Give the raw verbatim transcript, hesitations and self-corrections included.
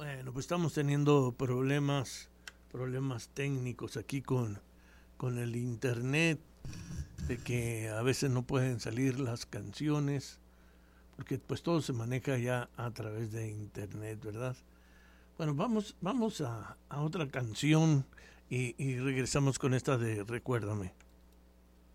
Bueno, pues estamos teniendo problemas, problemas técnicos aquí con, con el internet, de que a veces no pueden salir las canciones, porque pues todo se maneja ya a través de internet, ¿verdad? Bueno, vamos, vamos a, a otra canción y, y regresamos con esta de Recuérdame.